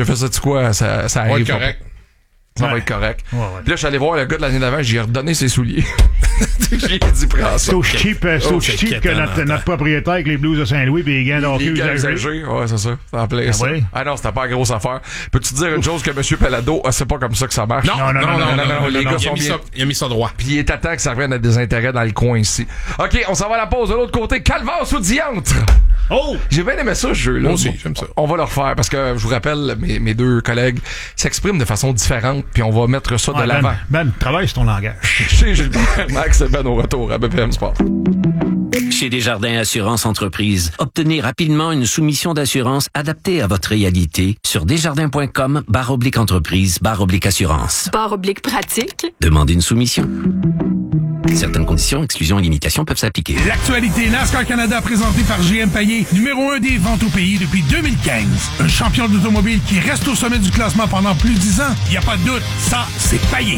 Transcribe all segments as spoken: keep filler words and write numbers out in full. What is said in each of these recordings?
j'ai fait ça, tu quoi, ça, ça arrive. Ouais, correct. Ça ouais. va être correct. Ouais, ouais. Puis là, je suis allé voir le gars de l'année d'avant, j'ai redonné ses souliers. J'ai dit, prends ça. C'est aussi cheap, euh, c'est Oh, aussi c'est cheap que quétaine, notre, hein. notre propriétaire avec les Blues de Saint-Louis et les gants d'hockey Les gars usagés. usagés, ouais, c'est ça. C'est en plein Ah ça. oui? Ah non, c'était pas une grosse affaire. Peux-tu te dire une chose que M. Pelado, ah, c'est pas comme ça que ça marche? Non, non, non, non, non, non, les non, gars il, a sont mis bien. ça, il a mis ça droit. Puis il est à temps que ça revienne à des intérêts dans le coin ici. OK, on s'en va à la pause. De l'autre côté, Calvas ou Diantre? Oh! J'ai bien aimé ça, ce jeu-là. Moi aussi, j'aime ça. On va le refaire parce que, je vous rappelle, mes, mes deux collègues s'expriment de façon différente, puis on va mettre ça de Ouais, l'avant. Ben, ben, travaille sur ton langage. Chez Gilbert, Max et Ben au retour à B P M Sport. Chez Desjardins Assurance Entreprise, obtenez rapidement une soumission d'assurance adaptée à votre réalité sur desjardins.com barre oblique entreprise barre oblique assurance. Barre oblique pratique. Demandez une soumission. Certaines conditions, exclusions et limitations peuvent s'appliquer. L'actualité NASCAR Canada présentée par J M Payet, numéro un des ventes au pays depuis deux mille quinze. Un champion d'automobile qui reste au sommet du classement pendant plus de dix ans. Il n'y a pas de doute, ça, c'est Payet.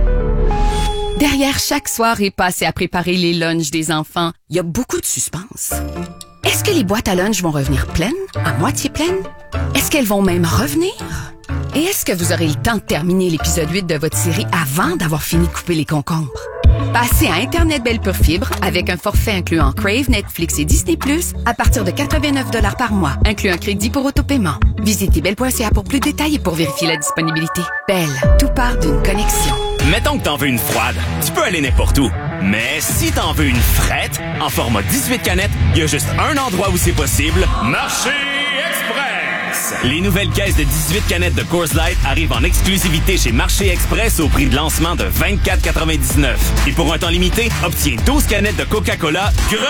Derrière chaque soirée passée à préparer les lunchs des enfants, il y a beaucoup de suspense. Est-ce que les boîtes à lunch vont revenir pleines? À moitié pleines? Est-ce qu'elles vont même revenir? Et est-ce que vous aurez le temps de terminer l'épisode huit de votre série avant d'avoir fini de couper les concombres? Passez à Internet Belle Pure Fibre avec un forfait incluant Crave, Netflix et Disney plus, à partir de quatre-vingt-neuf dollars par mois, inclut un crédit pour autopaiement. Visitez belle point c a pour plus de détails et pour vérifier la disponibilité. Belle, tout part d'une connexion. Mettons que t'en veux une froide, tu peux aller n'importe où. Mais si t'en veux une frette, en format dix-huit canettes, il y a juste un endroit où c'est possible. Marché Express! Les nouvelles caisses de dix-huit canettes de Coors Light arrivent en exclusivité chez Marché Express au prix de lancement de vingt-quatre quatre-vingt-dix-neuf. Et pour un temps limité, obtiens douze canettes de Coca-Cola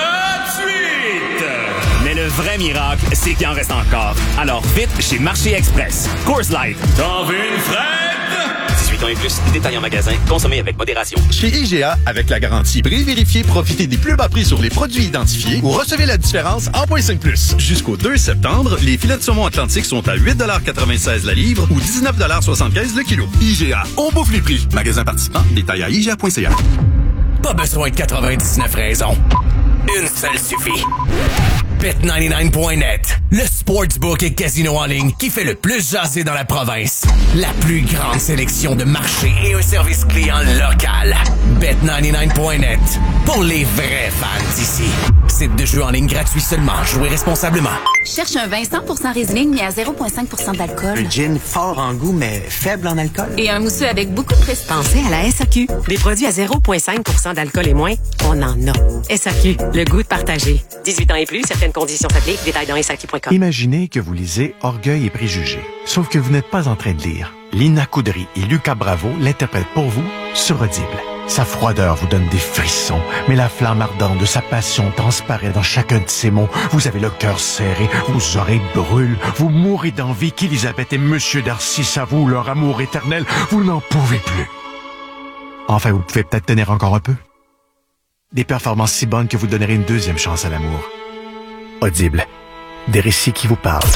gratuites! Mais le vrai miracle, c'est qu'il en reste encore. Alors vite chez Marché Express. Coors Light. T'en veux une frette? dix-huit ans et plus, détail en magasin, consommez avec modération. Chez I G A, avec la garantie prix vérifié, profitez des plus bas prix sur les produits identifiés ou recevez la différence en point cinq plus. Jusqu'au deux septembre, les filets de saumon atlantique sont à huit quatre-vingt-seize la livre ou dix-neuf soixante-quinze le kilo. I G A, on bouffe les prix. Magasin participant, détail à I G A point C A. Pas besoin de quatre-vingt-dix-neuf raisons. Une seule suffit. bet quatre-vingt-dix-neuf point net, le sportsbook et casino en ligne qui fait le plus jaser dans la province. La plus grande sélection de marchés et un service client local. bet quatre-vingt-dix-neuf point net, pour les vrais fans d'ici. Site de jeu en ligne gratuit seulement. Jouez responsablement. Cherche un vin cent pour cent Riesling mais à zéro virgule cinq pour cent d'alcool. Un gin fort en goût, mais faible en alcool. Et un mousseux avec beaucoup de prestige. Pensez à la S A Q. Des produits à zéro virgule cinq pour cent d'alcool et moins, on en a. S A Q, le goût de partager. dix-huit ans et plus, certaines conditions s'appliquent. Détails dans S A Q point com. Imaginez que vous lisez Orgueil et préjugés. Sauf que vous n'êtes pas en train de lire. Lina Coudry et Lucas Bravo l'interprètent pour vous sur Audible. Sa froideur vous donne des frissons, mais la flamme ardente de sa passion transparaît dans chacun de ses mots. Vous avez le cœur serré, vos oreilles brûlent, vous mourrez d'envie qu'Élisabeth et Monsieur Darcy s'avouent leur amour éternel. Vous n'en pouvez plus. Enfin, vous pouvez peut-être tenir encore un peu. Des performances si bonnes que vous donnerez une deuxième chance à l'amour. Audible. Des récits qui vous parlent.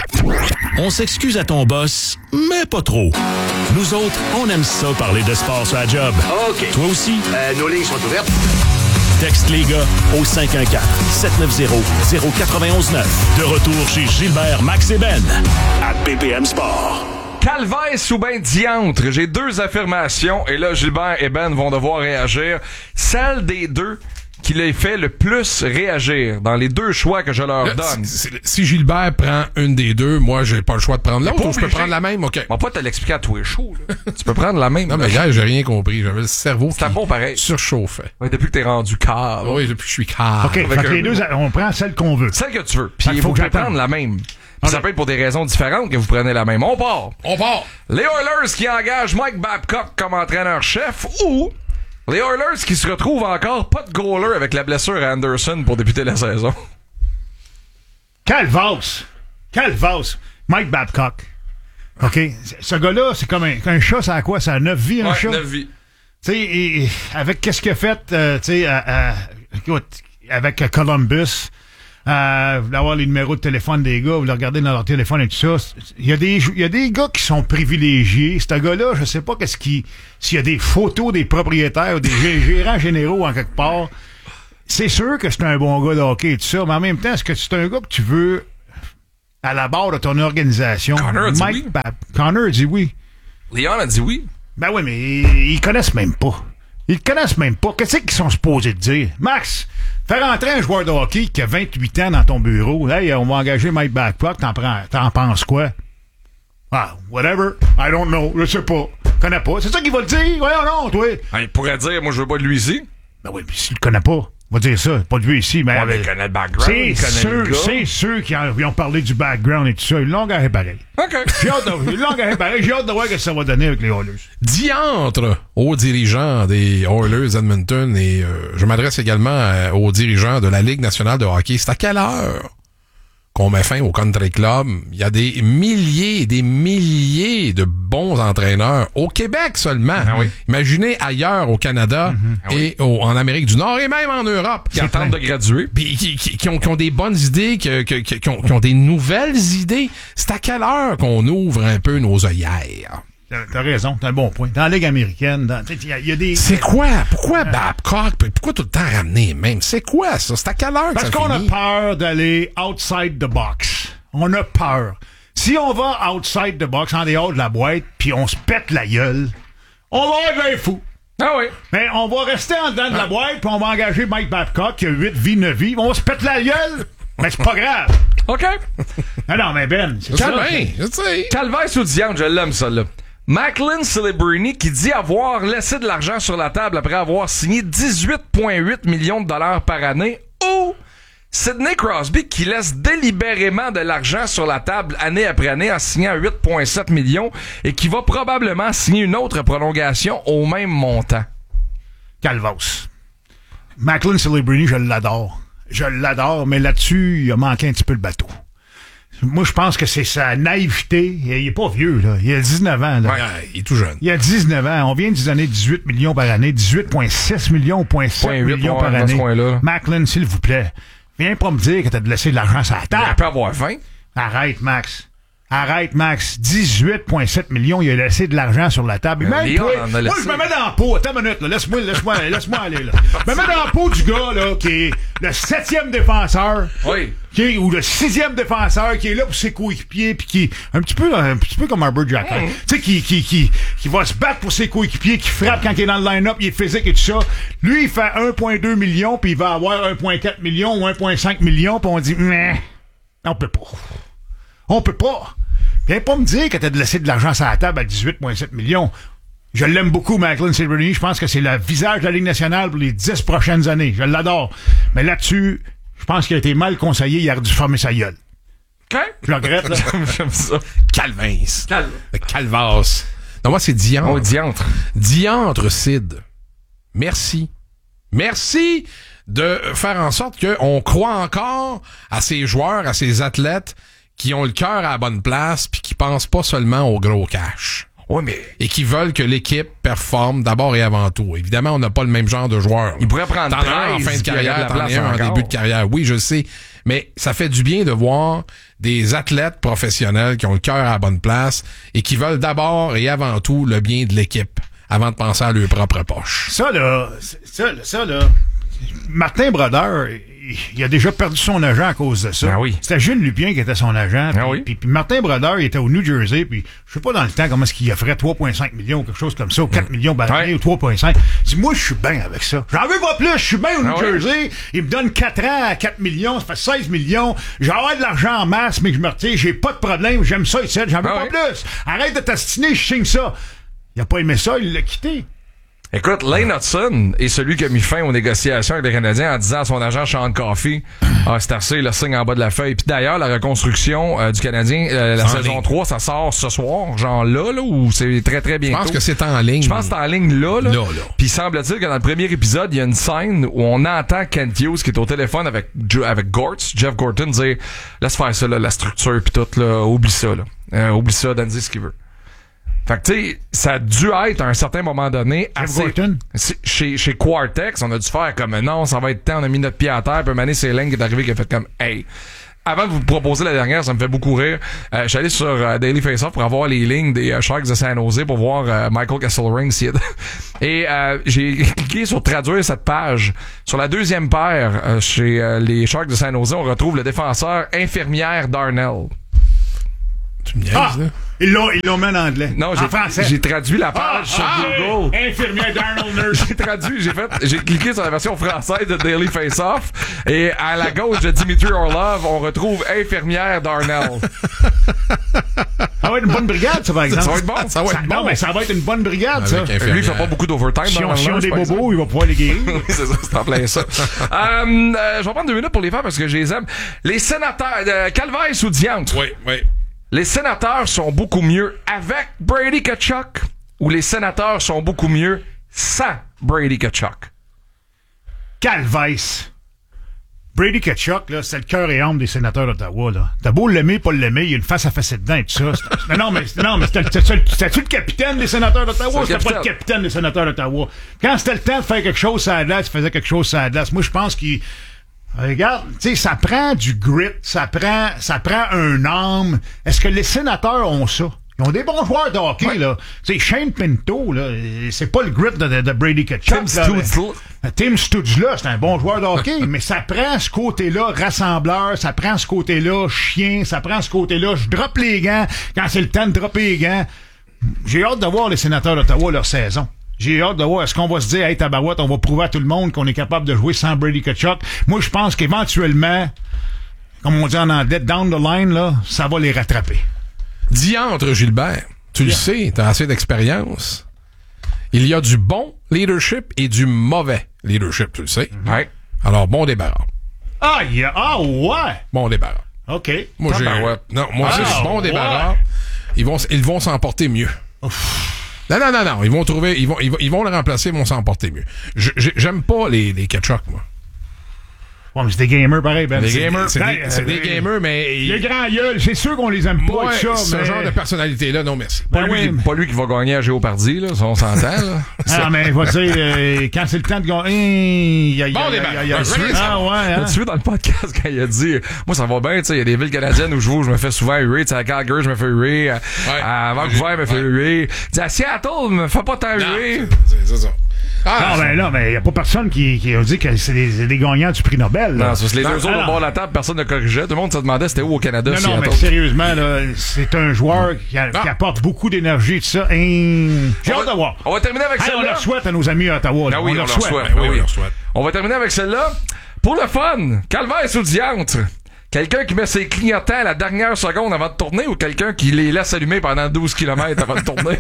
On s'excuse à ton boss, mais pas trop. Nous autres, on aime ça parler de sport sur la job. OK. Toi aussi? Euh, nos lignes sont ouvertes. Texte les gars au cinq un quatre, sept neuf zéro, zéro neuf un neuf. De retour chez Gilbert, Max et Ben à B P M Sport. Calvès ou ben diantre, j'ai deux affirmations et là Gilbert et Ben vont devoir réagir. Celle des deux qui les fait le plus réagir dans les deux choix que je leur Là, donne. Si, si, si Gilbert prend une des deux, moi j'ai pas le choix de prendre l'autre ou je peux prendre la même, OK. On va pas te l'expliquer à tous les shows. Tu peux prendre la même. Non mais gars, j'ai rien compris, j'avais le cerveau c'est bon pareil. Surchauffait. Ouais, depuis que t'es rendu car. Oui, depuis que je suis car. OK, fait que les deux, on prend celle qu'on veut. Celle que tu veux. Puis Fait il qu'il faut faut que que je prenne j'attende. la même. Puis ça peut être pour des raisons différentes que vous prenez la même. On part. On part. Les Oilers qui engagent Mike Babcock comme entraîneur-chef ou les Oilers qui se retrouvent encore pas de goaler avec la blessure à Anderson pour débuter la saison. Calvas! Calvas! Mike Babcock. OK? Ce gars-là, c'est comme un, un chat, ça a quoi? Ça a neuf vies, un Ouais, chat? neuf vies. Tu sais, et- et avec qu'est-ce qu'il a fait, euh, tu sais, à- à- écoute, avec Columbus, euh, vous voulez avoir les numéros de téléphone des gars, vous voulez regarder dans leur téléphone et tout ça. Il y a des, il y a des gars qui sont privilégiés. Ce gars-là, je sais pas qu'est-ce qui, s'il y a des photos des propriétaires ou des gé- gérants généraux en quelque part. C'est sûr que c'est un bon gars de hockey et tout ça, mais en même temps, est-ce que c'est un gars que tu veux à la barre de ton organisation. Connor a dit Mike oui. Bab- Connor a dit oui. Leon a dit oui. Ben oui, mais ils, ils connaissent même pas. Ils connaissent même pas. Qu'est-ce qu'ils sont supposés de dire? Max, faire rentrer un joueur de hockey qui a vingt-huit ans dans ton bureau. Hey, on va engager Mike Babcock. T'en, prends, t'en penses quoi? Ah, whatever. I don't know. Je sais pas. Connais pas. C'est ça qu'il va le dire? Ouais ou non, toi? Ah, il pourrait dire, moi, je veux pas de lui ici. Ben oui, puis s'il le connaît pas, il va dire ça. Pas de lui ici, mais... Ouais, mais il connaît le background. C'est il connaît sûr, le gars. c'est sûr qu'ils ont, ils ont parlé du background et tout ça. Ils l'ont engagé pareil. OK. J'ai hâte de, ils l'ont engagé pareil. J'ai hâte de voir ce que ça va donner avec les Oilers. Diantre aux dirigeants des Oilers Edmonton et euh, je m'adresse également euh, aux dirigeants de la Ligue nationale de hockey. C'est à quelle heure qu'on met fin au country club? Il y a des milliers et des milliers de bons entraîneurs au Québec seulement. Ah oui. Imaginez ailleurs au Canada Mm-hmm. Ah et au- en Amérique du Nord et même en Europe. Qui attendent de graduer. Puis qui, qui, qui ont, qui ont des bonnes idées, qui, qui, qui, qui ont, qui ont des nouvelles idées. C'est à quelle heure qu'on ouvre un peu nos œillères? T'as, t'as raison, t'as un bon point. Dans la Ligue américaine, il y, a- y a des... C'est quoi? Pourquoi Babcock? Pourquoi tout le temps ramener même? C'est quoi ça? C'est à quelle heure que Parce ça qu'on finit? a peur d'aller outside the box. On a peur. Si on va outside the box, en dehors de la boîte, puis on se pète la gueule, on va avoir l'air fou. Ah oui. Mais on va rester en dedans de la boîte, puis on va engager Mike Babcock, qui a huit vies, neuf vies. On va se péter la gueule, mais c'est pas grave. OK. Non, non, mais Ben, c'est ça. Calvin, je sais. Calvaire sous Diane, je l'aime, ça, là. Macklin Celebrini qui dit avoir laissé de l'argent sur la table après avoir signé dix-huit virgule huit millions de dollars par année, ou Sidney Crosby qui laisse délibérément de l'argent sur la table année après année en signant huit virgule sept millions et qui va probablement signer une autre prolongation au même montant. Calvos. Macklin Celebrini, je l'adore. Je l'adore, mais là-dessus, il a manqué un petit peu le bateau. Moi, je pense que c'est sa naïveté. Il est pas vieux, là. Il a dix-neuf ans, là. Ouais, il est tout jeune. Il a dix-neuf ans. On vient de lui donner dix-huit millions par année. dix-huit virgule six millions ou zéro virgule sept Point huit, millions ouais, par dans ce année. coin-là. Macklin, s'il vous plaît, viens pas me dire que t'as laissé de l'argent sur la Il table. peut avoir vingt. Arrête, Max. Arrête, Max. dix-huit virgule sept millions, il a laissé de l'argent sur la table. Et Mais même Léon toi, en a moi, laissé. je me mets dans la peau. Attends une minute, là. Laisse-moi, laisse-moi, laisse-moi aller, là. Je me mets dans la peau du gars, là, qui est le septième défenseur. Oui. Qui est, ou le sixième défenseur qui est là pour ses coéquipiers, puis qui un petit peu, un petit peu comme Herbert Jacquet. Mm. Tu sais, qui, qui, qui, qui va se battre pour ses coéquipiers, qui frappe quand il est dans le line-up, il est physique et tout ça. Lui, il fait un virgule deux million, puis il va avoir un virgule quatre million ou un virgule cinq million, puis on dit, mais on peut pas. On peut pas. Viens pas me dire que t'as laissé de l'argent sur la table à dix-huit virgule sept millions. Je l'aime beaucoup, Macklin Celebrini. Je pense que c'est le visage de la Ligue nationale pour les dix prochaines années. Je l'adore. Mais là-dessus, je pense qu'il a été mal conseillé. Il a dû fermer sa gueule. OK. Je le regrette, là. J'aime ça. Calvin. Calme. Le Calvas. Non, moi, c'est Diantre. Oh, diantre. Diantre, Sid. Merci. Merci de faire en sorte qu'on croit encore à ces joueurs, à ces athlètes qui ont le cœur à la bonne place puis qui pensent pas seulement au gros cash. Oui, mais... Et qui veulent que l'équipe performe d'abord et avant tout. Évidemment, on n'a pas le même genre de joueur. Il pourrait prendre T'en as un en treize, fin de puis il y aurait de carrière, la t'en place as un en encore. début de carrière. Oui, je sais. Mais ça fait du bien de voir des athlètes professionnels qui ont le cœur à la bonne place et qui veulent d'abord et avant tout le bien de l'équipe avant de penser à leur propre poche. Ça, là, c'est- ça, là, ça, là, Martin Brodeur, il- il a déjà perdu son agent à cause de ça. Ben oui. C'était Gilles Lupien qui était son agent. Puis, Ben oui. puis, puis Martin Brodeur, il était au New Jersey, puis je sais pas dans le temps comment est-ce qu'il offrait trois virgule cinq millions ou quelque chose comme ça, ou quatre millions par année, Ouais. ou trois virgule cinq. Je dis, moi, je suis bien avec ça. J'en veux pas plus, je suis bien au New Ah oui. Jersey. Il me donne quatre ans à quatre millions, ça fait seize millions. J'ai avoir de l'argent en masse, mais que je me retire, j'ai pas de problème, j'aime ça ici, j'en veux Ah pas oui. plus. Arrête de t'astiner, je signe ça. Il a pas aimé ça, il l'a quitté. Écoute, Lane Hudson est celui qui a mis fin aux négociations avec les Canadiens en disant à son agent Sean Coffey, ah, c'est assez, le signe en bas de la feuille. Puis d'ailleurs, la reconstruction euh, du Canadien, euh, la En saison ligne. trois, ça sort ce soir, genre là, là, ou c'est très très Je bientôt. pense que c'est en ligne. Je pense que c'est en ligne là, là. Là, là. Puis semble-t-il que dans le premier épisode, il y a une scène où on entend Kent Hughes qui est au téléphone avec Jo- avec Gortz, Jeff Gorton, dire laisse faire ça, là, la structure puis tout, là, oublie ça, là. Euh, oublie ça, donne-y ce qu'il veut. Fait que, tu sais, ça a dû être à un certain moment donné Jeff assez... Gorton? C'est- Chez, chez Quartex, on a dû faire comme non, ça va être temps, on a mis notre pied à terre, puis un moment donné, c'est Lane qui est arrivé qui a fait comme hey. Avant de vous proposer la dernière, ça me fait beaucoup rire. Euh, je suis allé sur euh, Daily Face-Off pour avoir les lignes des euh, Sharks de San Jose pour voir euh, Michael Kesselring s'il y a- Et euh, j'ai cliqué sur traduire cette page. Sur la deuxième paire, euh, chez euh, les Sharks de San Jose, on retrouve le défenseur infirmière Darnell. Tu me niaises, Ah! là? Ils l'ont, ils l'ont mis en anglais. Non, en j'ai, français. j'ai traduit la page Ah, sur ah, Google. Infirmière d'Arnold Nurse. J'ai traduit, j'ai fait, j'ai cliqué sur la version française de Daily Face Off et à la gauche de Dimitri Orlov, on retrouve infirmière d'Arnold. Ça va être une bonne brigade, ça, par exemple. Ça va être bon. Ça va être bon. Non, mais ça va être une bonne brigade, Avec ça. infirmière. Lui, il fait pas beaucoup d'overtime. Si on, dans si on le des match, par bobos, exemple. il va pouvoir les guérir. Oui, c'est ça, c'est en plein ça. euh, euh, je vais prendre deux minutes pour les faire parce que je les aime. Les sénateurs, euh, Calvaire ou Diantre? Oui, oui. Les sénateurs sont beaucoup mieux avec Brady Tkachuk ou les sénateurs sont beaucoup mieux sans Brady Tkachuk? Calvaise. Brady Tkachuk, là, c'est le cœur et âme des sénateurs d'Ottawa, là. T'as beau l'aimer, pas l'aimer, il y a une face à face dedans et tout ça. C'est- non, mais, non, mais c'était, c'était, c'était-tu le capitaine des sénateurs d'Ottawa ou C'est le c'était pas le capitaine. capitaine des sénateurs d'Ottawa? Quand c'était le temps de faire quelque chose sur la glace, il faisait quelque chose sur la glace. Moi, je pense qu'il... Regarde, tu sais, ça prend du grit, ça prend, ça prend un âme. Est-ce que les sénateurs ont ça? Ils ont des bons joueurs de hockey, ouais. là. Tu sais, Shane Pinto, là, c'est pas le grit de, de, de Brady Tkachuk. Tim Stutzla. Tim Stutzla, c'est un bon joueur de hockey, mais ça prend ce côté-là rassembleur, ça prend ce côté-là chien, ça prend ce côté-là je drop les gants quand c'est le temps de dropper les gants. J'ai hâte de voir les sénateurs d'Ottawa leur saison. J'ai hâte de voir, est-ce qu'on va se dire, hey, tabarouette, on va prouver à tout le monde qu'on est capable de jouer sans Brady Tkachuk. Moi, je pense qu'éventuellement, comme on dit en anglais, down the line, là, ça va les rattraper. Diantre, Gilbert, tu yeah. le sais, t'as assez d'expérience. Il y a du bon leadership et du mauvais leadership, tu le sais. Mm-hmm. Ouais. Alors, bon débarras. Ah, yeah. ah ouais! Bon débarras. OK. Moi, j'ai... ouais. Non, moi, ah, c'est bon ouais. débarras. Ils vont, ils vont s'en porter mieux. Ouf. Non, non, non, non. Ils vont trouver, ils vont, ils vont, ils vont le remplacer, ils vont s'en porter mieux. Je, j'aime pas les, les Tkachuk, moi. Ouais, mais c'est des gamers pareil, Ben. Des c'est, gamers, c'est, c'est, des, c'est des gamers, mais... Les grands gueules, c'est sûr qu'on les aime pas, ouais, ça, ce mais... genre de personnalité-là, non, merci. Pas, Ben lui, oui. pas lui qui va gagner à Géopardy, là, ça, on s'entend, là. Ah, mais il va dire, euh, quand c'est le temps de gagner... Hey, bon débat. Ah, ouais, hein? Tu vu dans le podcast quand il a dit, moi, ça va bien, tu sais, il y a des villes canadiennes où je joue, je me fais souvent huer, tu sais, à Calgary, je me fais huer, à, ouais. à Vancouver, je me fais huer. Il dit, à Seattle, me fais pas tant huer. C'est, c'est ça. Ah, non, ben là, mais il n'y a pas personne qui, qui a dit que c'est des, c'est des gagnants du prix Nobel. Là. Non, c'est les non, deux autres au bord de la table, personne ne corrigeait. Tout le monde se demandait c'était où au Canada. Non, Seattle. non, mais sérieusement, là, c'est un joueur qui, a, qui apporte beaucoup d'énergie, tout ça. Et... J'ai hâte de voir. On va terminer avec hey, celle-là. On leur souhaite à nos amis à Ottawa. Ah oui, on, on leur leur souhaite. souhaite. Ben oui, oui, on leur souhaite. On va terminer avec celle-là. Pour le fun, Calvaire sous diantre. Quelqu'un qui met ses clignotants à la dernière seconde avant de tourner ou quelqu'un qui les laisse allumer pendant douze kilomètres avant de tourner?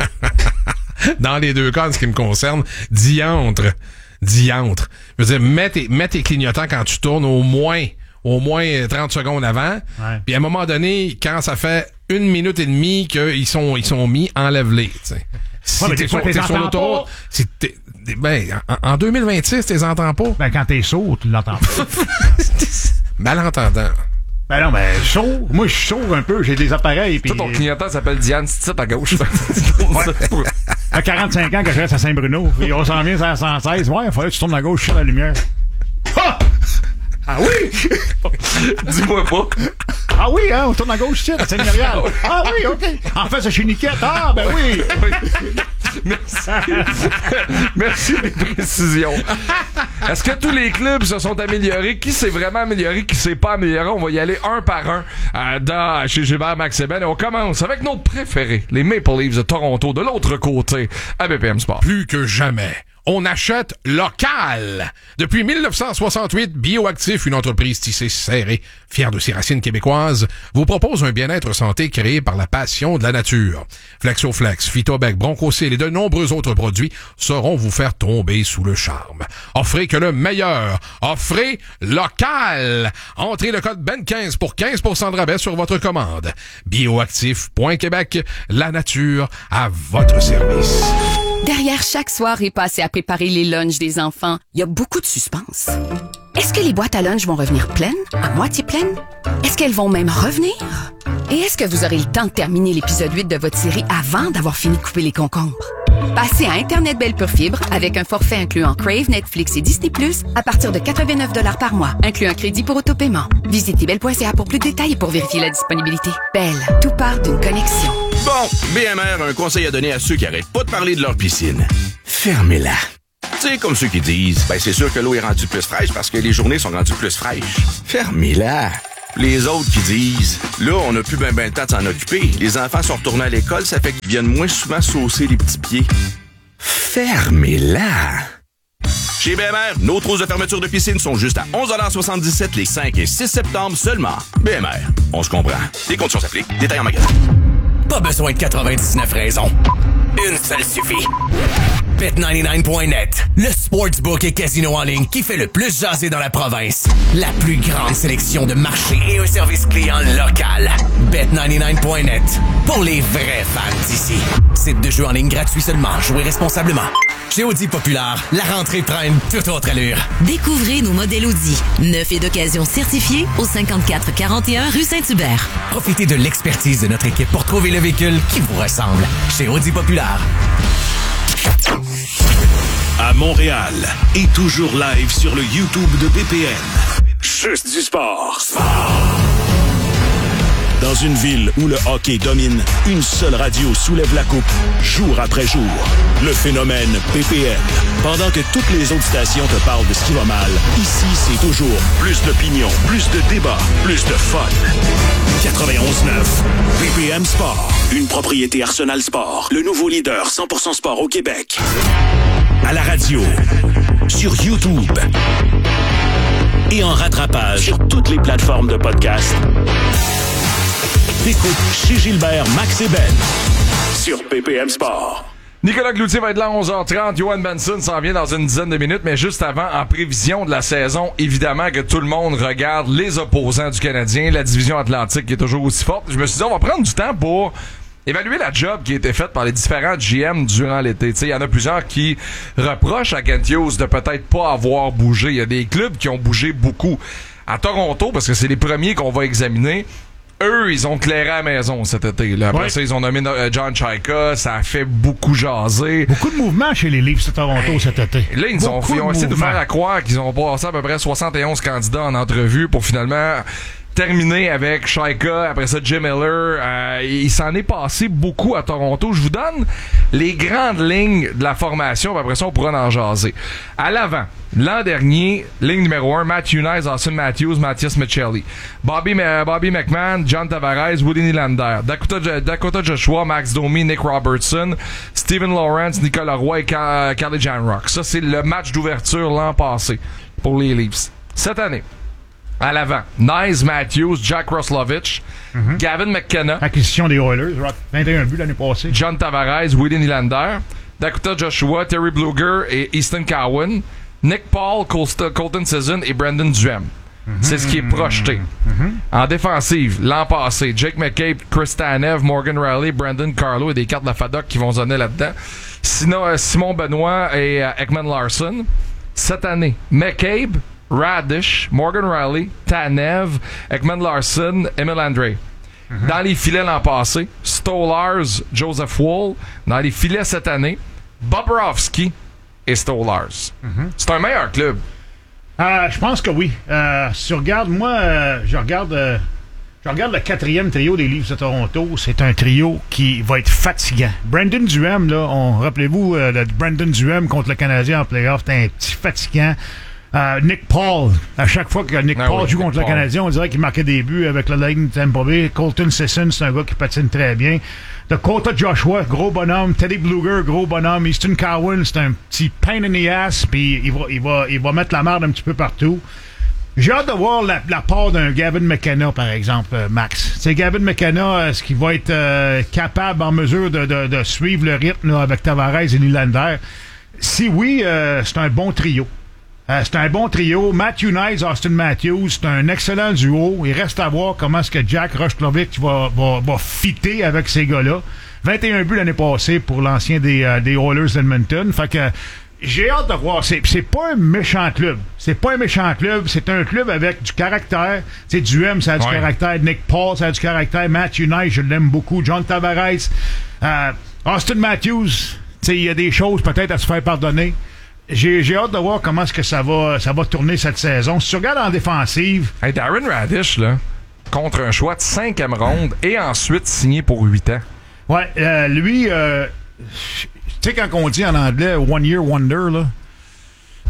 Dans les deux cas, en ce qui me concerne, diantre. Diantre. Je veux dire, mets tes, mets tes clignotants quand tu tournes au moins, au moins trente secondes avant. Ouais. Puis à un moment donné, quand ça fait une minute et demie qu'ils sont, ils sont mis, enlève-les, tu sais. Si ouais, t'es, fois, sur, t'es sur l'autoroute, si t'es, ben, en, en deux mille vingt-six, t'es entends pas. Ben, quand t'es sourd, tu l'entends pas. Malentendant. Ben non, ben, sourd. Moi, je suis sourd un peu. J'ai des appareils. Pis... Toi, ton clignotant s'appelle Diane, c'est à gauche. Ouais. À quarante-cinq ans que je reste à Saint-Bruno. Et on s'en vient à cent seize. Ouais, il fallait que tu tournes à gauche sur la lumière. Ah! Ah oui! Dis-moi pas. Ah oui, hein, on tourne à gauche ici, à Saint-Myrial. Ah oui, OK. En fait, c'est chez Niquette. Ah, ben oui. Merci. Merci des précisions. Est-ce que tous les clubs se sont améliorés? Qui s'est vraiment amélioré? Qui s'est pas amélioré? On va y aller un par un euh, dans, chez Gilbert Maxeben. Et on commence avec nos préférés, les Maple Leafs de Toronto, de l'autre côté, à B P M Sport. Plus que jamais, on achète local. Depuis mille neuf cent soixante-huit, Bioactif, une entreprise tissée serrée, fière de ses racines québécoises, vous propose un bien-être santé créé par la passion de la nature. Flexoflex, Phytobec, Bronchocil et de nombreux autres produits sauront vous faire tomber sous le charme. Offrez que le meilleur. Offrez local. Entrez le code B E N quinze pour quinze pour cent de rabais sur votre commande. Bioactif point Québec, la nature à votre service. Derrière chaque soirée passée à préparer les lunchs des enfants, il y a beaucoup de suspense. Est-ce que les boîtes à lunch vont revenir pleines, à moitié pleines? Est-ce qu'elles vont même revenir? Et est-ce que vous aurez le temps de terminer l'épisode huit de votre série avant d'avoir fini de couper les concombres? Passez à Internet Belle Pure Fibre avec un forfait incluant Crave, Netflix et Disney plus, à partir de quatre-vingt-neuf dollars par mois, inclut un crédit pour autopaiement. Visitez belle point c a pour plus de détails et pour vérifier la disponibilité. Belle, tout part d'une connexion. Bon, B M R a un conseil à donner à ceux qui arrêtent pas de parler de leur piscine. Fermez-la. Tu sais, comme ceux qui disent, ben c'est sûr que l'eau est rendue plus fraîche parce que les journées sont rendues plus fraîches. Fermez-la. Les autres qui disent, là, on n'a plus ben ben le temps de s'en occuper. Les enfants sont retournés à l'école, ça fait qu'ils viennent moins souvent saucer les petits pieds. Fermez-la! Chez B M R, nos trousses de fermeture de piscine sont juste à onze soixante-dix-sept les cinq et six septembre seulement. B M R, on se comprend. Les conditions s'appliquent. Détails en magasin. Pas besoin de quatre-vingt-dix-neuf raisons. Une seule suffit. Bet quatre-vingt-dix-neuf point net, le sportsbook et casino en ligne qui fait le plus jaser dans la province. La plus grande sélection de marchés et un service client local. Bet quatre-vingt-dix-neuf point net, pour les vrais fans d'ici. Site de jeu en ligne gratuit seulement. Jouez responsablement. Chez Audi Populaire, la rentrée prend une toute autre allure. Découvrez nos modèles Audi, neufs et d'occasion certifiés au cinquante-quatre quarante et un rue Saint-Hubert. Profitez de l'expertise de notre équipe pour trouver le véhicule qui vous ressemble. Chez Audi Populaire. À Montréal et toujours live sur le YouTube de B P M. Juste du sport. Dans une ville où le hockey domine, une seule radio soulève la coupe, jour après jour. Le phénomène B P M. Pendant que toutes les autres stations te parlent de ce qui va mal, ici, c'est toujours plus d'opinion, plus de débats, plus de fun. quatre-vingt-onze neuf B P M Sport. Une propriété Arsenal Sport. Le nouveau leader cent pour cent sport au Québec. À la radio, sur YouTube et en rattrapage sur toutes les plateformes de podcast. Écoute chez Gilbert, Max et Ben sur B P M Sport. Nicolas Cloutier va être là à onze heures trente. Johan Benson s'en vient dans une dizaine de minutes, mais juste avant, en prévision de la saison, évidemment que tout le monde regarde les opposants du Canadien, la division Atlantique qui est toujours aussi forte. Je me suis dit, on va prendre du temps pour évaluer la job qui a été faite par les différents G M durant l'été. Il y en a plusieurs qui reprochent à Kent Hughes de peut-être pas avoir bougé. Il y a des clubs qui ont bougé beaucoup. À Toronto, parce que c'est les premiers qu'on va examiner, eux, ils ont clairé à la maison cet été. Là. Après ouais. ça, ils ont nommé euh, John Chayka. Ça a fait beaucoup jaser. Beaucoup de mouvements chez les Leafs de Toronto hey. cet été. Là, ils, ont, ils ont essayé de faire à croire qu'ils ont passé à peu près soixante et onze candidats en entrevue pour finalement terminé avec Chayka, après ça Jim Miller. Euh, il s'en est passé beaucoup à Toronto. Je vous donne les grandes lignes de la formation, puis après ça, on pourra en jaser. À l'avant, l'an dernier, ligne numéro un, Matthew Knies, Austin Matthews, Matthias Michelli. Bobby, euh, Bobby McMahon, John Tavares, Woody Nylander. Dakota, Dakota Joshua, Max Domi, Nick Robertson, Steven Lawrence, Nicolas Roy et Carly Janrock. Ça, c'est le match d'ouverture l'an passé pour les Leafs. Cette année, à l'avant, Knies, Matthews, Jack Roslovich, mm-hmm. Gavin McKenna. Acquisition des Oilers, vingt et un buts l'année passée. John Tavares, Woody Nylander, Dakota Joshua, Terry Bluger et Easton Cowan, Nick Paul, Colst- Colton Sisson et Brandon Duhem. Mm-hmm. C'est ce qui est projeté. Mm-hmm. En défensive, l'an passé, Jake McCabe, Chris Tanev, Morgan Riley, Brandon Carlo et des cartes de la FADOC qui vont sonner là-dedans. Sinon, euh, Simon Benoit et euh, Ekman Larson. Cette année, McCabe, Radish, Morgan Riley, Tanev, Ekman Larson, Emil Andre. Mm-hmm. Dans les filets l'an passé, Stolars, Joseph Wool. Dans les filets cette année, Bobrovsky et Stolars. Mm-hmm. C'est un meilleur club. Euh, je pense que oui. Euh, si tu regardes, moi, euh, je regarde euh, je regarde le quatrième trio des Leafs de Toronto. C'est un trio qui va être fatigant. Brandon Duhem, là, on, rappelez-vous, euh, le Brandon Duhem contre le Canadien en playoff, c'était un petit fatigant. Euh, Nick Paul, à chaque fois que Nick ah Paul oui, joue contre Nick le Paul. Canadien, on dirait qu'il marquait des buts avec la ligne de Tampa Bay. Colton Sisson, c'est un gars qui patine très bien. Dakota Joshua, gros bonhomme. Teddy Bluger, gros bonhomme. Easton Cowan, c'est un petit pain in the ass, puis il va, il va, il va mettre la merde un petit peu partout. J'ai hâte de voir la, la part d'un Gavin McKenna, par exemple, euh, Max. C'est Gavin McKenna, est-ce qu'il va être euh, capable, en mesure de, de, de suivre le rythme là, avec Tavares et Nylander? Si oui, euh, c'est un bon trio. Euh, c'est un bon trio. Matthew Knies, Austin Matthews, c'est un excellent duo. Il reste à voir comment est-ce que Jack Roslovic va, va, va fitter avec ces gars-là. vingt et un buts l'année passée pour l'ancien des, euh, des Oilers d'Edmonton. Fait que j'ai hâte de voir. C'est, c'est pas un méchant club. C'est pas un méchant club. C'est un club avec du caractère. Tu sais, Duhem, ça a du ouais. caractère. Nick Paul, ça a du caractère. Matthew Knies, je l'aime beaucoup. John Tavares. Euh, Austin Matthews, tu sais, il y a des choses peut-être à se faire pardonner. J'ai, j'ai hâte de voir comment est-ce que ça va, ça va tourner cette saison. Si tu regardes en défensive... Hey, Darren Radish, là, contre un choix de cinquième ronde et ensuite signé pour huit ans. Ouais, euh, lui, euh, tu sais, quand on dit en anglais « one year wonder », là,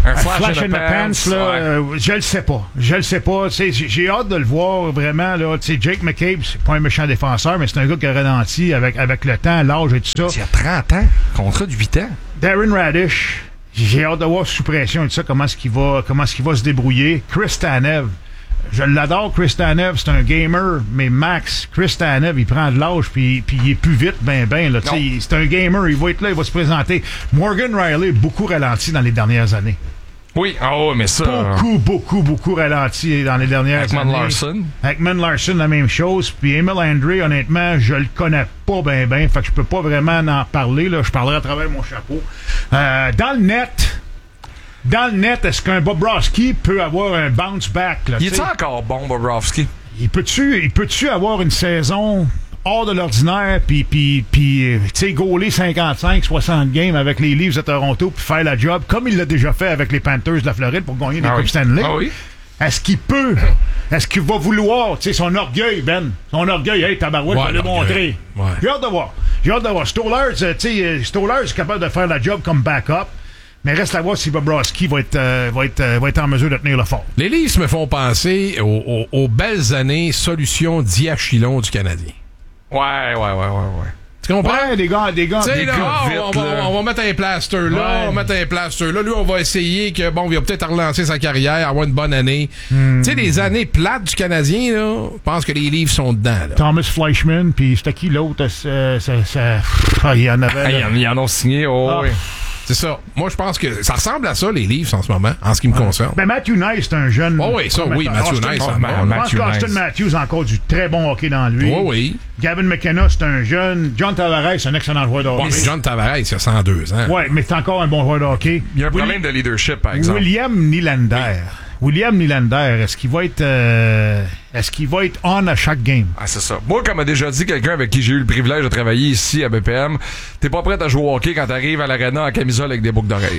Un flash, flash in the pants, pants là, ouais. euh, je le sais pas. Je le sais pas. J'ai, j'ai hâte de le voir vraiment. Là. Jake McCabe, c'est pas un méchant défenseur, mais c'est un gars qui a ralenti avec, avec le temps, l'âge et tout ça. Il y a trente ans, contrat de huit ans. Darren Radish, j'ai hâte de voir sous pression et tout ça, comment est-ce qu'il va, comment est-ce qu'il va se débrouiller. Chris Tanev, je l'adore, Chris Tanev, c'est un gamer, mais Max, Chris Tanev, il prend de l'âge puis, puis il est plus vite, ben ben. Là, c'est un gamer, il va être là, il va se présenter. Morgan Riley, beaucoup ralenti dans les dernières années. Oui, ah oh, mais ça... Beaucoup, beaucoup, beaucoup ralenti dans les dernières Ekman années. Larson. Ekman Larson, la même chose. Puis Emil Andre, honnêtement, je le connais pas ben ben. Fait que je peux pas vraiment en parler. Là. Je parlerai à travers mon chapeau. Euh, dans le net... Dans le net, est-ce qu'un Bobrovsky peut avoir un bounce back? Là, il est encore bon, Bobrovsky? Il peut-tu, il peut-tu avoir une saison hors de l'ordinaire puis, puis, puis tu sais, gauler cinquante-cinq soixante games avec les Leafs de Toronto puis faire la job comme il l'a déjà fait avec les Panthers de la Floride pour gagner des ah Coupes oui. Stanley? Ah oui? Est-ce qu'il peut? Est-ce qu'il va vouloir? Tu sais, son orgueil, Ben. Son orgueil, hey, tabarouette, ouais, va le montrer. Ouais. J'ai hâte de voir. J'ai hâte de voir. Stolarz, tu sais, Stolarz est capable de faire la job comme backup. Mais reste à voir si Bobrovsky va être, euh, va, être, euh, va être en mesure de tenir le fort. Les Leafs me font penser aux, aux, aux belles années solutions Diachylon du Canadien. Ouais, ouais, ouais, ouais, ouais. Tu comprends? Ouais, des gars, des gars, des des gars, gars on, vite, on, va, on va mettre un plaster là, Ouais. on va mettre un plaster là. Lui, on va essayer que, bon, il va peut-être relancer sa carrière, avoir une bonne année. Hmm. Tu sais, les années plates du Canadien, là, je pense que les Leafs sont dedans, là. Thomas Fleischmann, puis c'était qui l'autre? Ça, ça, ça... Ah, il y en avait. Hey, ils en ont signé, oh, Ah. oui. C'est ça. Moi, je pense que ça ressemble à ça, les Leafs, en ce moment, en ce qui me concerne. Ben, Matthew Nice, c'est un jeune. Oh oui, ça, oui, Matthew Austin- Nice, Oh, ça, ben, bon, je pense Matthew qu'Austin Nice. Matthews a encore du très bon hockey dans lui. Oui, oui. Gavin McKenna, c'est un jeune. John Tavares, c'est un excellent joueur de Bon, hockey. mais John Tavares, il a cent deux ans. Ouais, mais c'est encore un bon joueur de hockey. Il y a un problème de leadership, par exemple. William Nylander. William Nylander, est-ce qu'il va être euh, est-ce qu'il va être on à chaque game? Ah, c'est ça. Moi, comme a déjà dit quelqu'un avec qui j'ai eu le privilège de travailler ici à B P M, t'es pas prêt à jouer au hockey quand t'arrives à l'arena en camisole avec des boucles d'oreilles.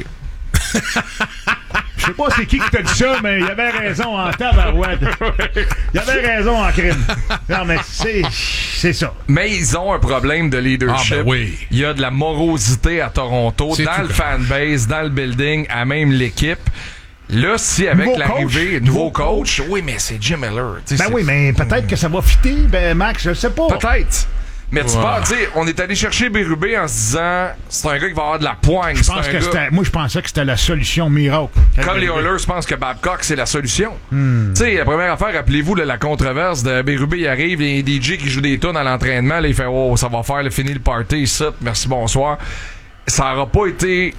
Je sais pas c'est qui qui t'a dit ça, mais il avait raison en tabarouette. Il avait raison en crime. Non, mais c'est, c'est ça. Mais ils ont un problème de leadership. Ah, ben oui. Il y a de la morosité à Toronto, C'est dans tout. le fanbase, dans le building, à même l'équipe. Là, si avec Nouveau l'arrivée, coach. nouveau coach, oui, mais c'est Jim Miller. tu sais, Ben c'est- oui, mais peut-être que ça va fitter, ben Max, je sais pas. Peut-être. Mais tu Ouais. parles, tu sais, on est allé chercher Bérubé en se disant, c'est un gars qui va avoir de la poigne. Je c'est pense un que gars- c'était, moi, je pensais que c'était la solution miracle. Comme les Oilers pensent que Babcock, c'est la solution. Hmm. Tu sais, la première affaire, rappelez-vous, là, la controverse de Bérubé, il arrive, il y a un D J qui joue des tunes à l'entraînement, là, il fait « Oh, ça va faire le fini le party, ici, merci, bonsoir ». Ça aura pas été